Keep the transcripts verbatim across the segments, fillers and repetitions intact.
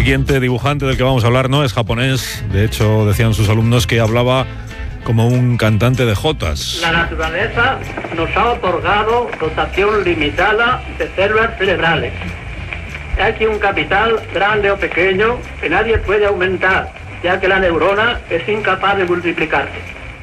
siguiente dibujante del que vamos a hablar no es japonés. De hecho, decían sus alumnos que hablaba como un cantante de jotas. La naturaleza nos ha otorgado dotación limitada de células cerebrales. Hay aquí un capital, grande o pequeño, que nadie puede aumentar, ya que la neurona es incapaz de multiplicarse.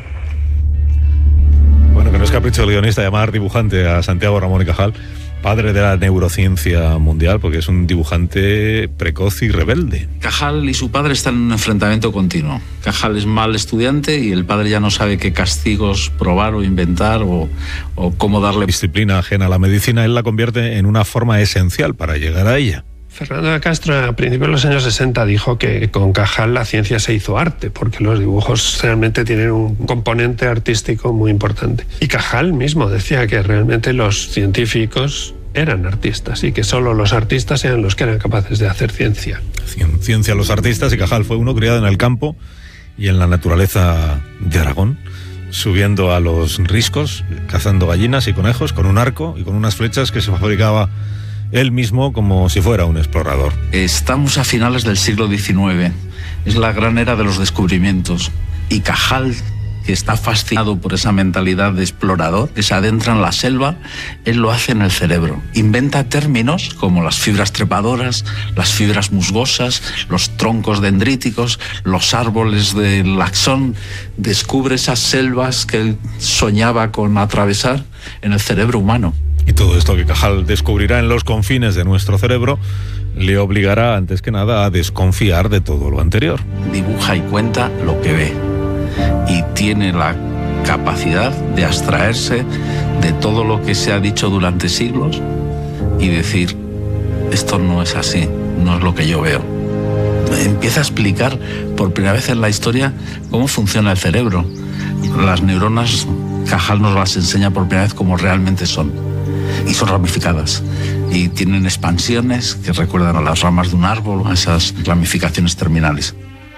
Bueno, que no es capricho del guionista llamar dibujante a Santiago Ramón y Cajal padre de la neurociencia mundial, porque es un dibujante precoz y rebelde. Cajal y su padre están en un enfrentamiento continuo. Cajal es mal estudiante y el padre ya no sabe qué castigos probar o inventar o, o cómo darle... Disciplina ajena a la medicina, él la convierte en una forma esencial para llegar a ella. Fernando de Castro a principios de los años sesenta dijo que con Cajal la ciencia se hizo arte, porque los dibujos realmente tienen un componente artístico muy importante. Y Cajal mismo decía que realmente los científicos eran artistas y que solo los artistas eran los que eran capaces de hacer ciencia. Ciencia los artistas, y Cajal fue uno criado en el campo y en la naturaleza de Aragón, subiendo a los riscos, cazando gallinas y conejos con un arco y con unas flechas que se fabricaba él mismo como si fuera un explorador. Estamos a finales del siglo diecinueve, es la gran era de los descubrimientos, y Cajal, que está fascinado por esa mentalidad de explorador, que se adentra en la selva, él lo hace en el cerebro. Inventa términos como las fibras trepadoras, las fibras musgosas, los troncos dendríticos, los árboles del axón. Descubre esas selvas que él soñaba con atravesar en el cerebro humano. Y todo esto que Cajal descubrirá en los confines de nuestro cerebro le obligará, antes que nada, a desconfiar de todo lo anterior. Dibuja y cuenta lo que ve. Y tiene la capacidad de abstraerse de todo lo que se ha dicho durante siglos y decir, esto no es así, no es lo que yo veo. Empieza a explicar por primera vez en la historia cómo funciona el cerebro. Las neuronas, Cajal nos las enseña por primera vez como realmente son. Y son ramificadas y tienen expansiones que recuerdan a las ramas de un árbol, a esas ramificaciones terminales.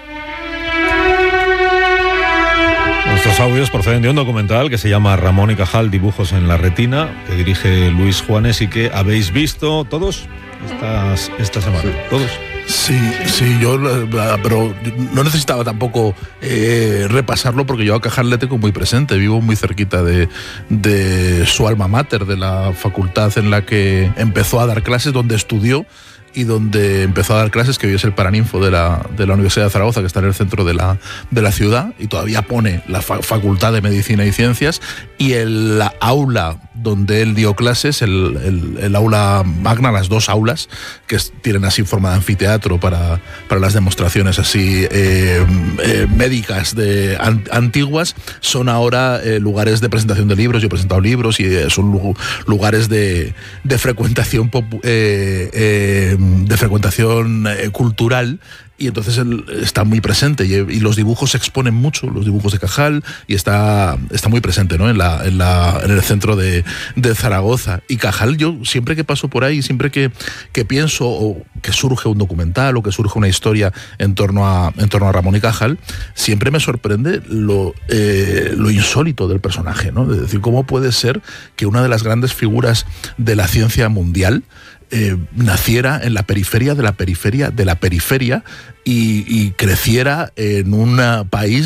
Nuestros audios proceden de un documental que se llama Ramón y Cajal, dibujos en la retina, que dirige Luis Juanes y que habéis visto todos estas, esta semana. Sí. ¿Todos? Sí, sí, yo, pero no necesitaba tampoco eh, repasarlo porque yo a Cajal le tengo muy presente, vivo muy cerquita de, de su alma mater, de la facultad en la que empezó a dar clases, donde estudió y donde empezó a dar clases, que hoy es el Paraninfo de la, de la Universidad de Zaragoza, que está en el centro de la, de la ciudad, y todavía pone la fa- Facultad de Medicina y Ciencias, y el la aula donde él dio clases, el, el, el aula magna, las dos aulas, que es, tienen así forma de anfiteatro para, para las demostraciones así eh, eh, médicas de an, antiguas, son ahora eh, lugares de presentación de libros. Yo he presentado libros y eh, son lugares de, de frecuentación popu- eh, eh, de frecuentación eh, cultural. Y entonces él está muy presente y, y los dibujos se exponen mucho, los dibujos de Cajal, y está, está muy presente, ¿no? en, la, en, la, en el centro de, de Zaragoza. Y Cajal, yo siempre que paso por ahí, siempre que, que pienso o que surge un documental o que surge una historia en torno a, en torno a Ramón y Cajal, siempre me sorprende lo, eh, lo insólito del personaje, ¿no? Es decir, cómo puede ser que una de las grandes figuras de la ciencia mundial Eh, naciera en la periferia de la periferia de la periferia y, y creciera en un país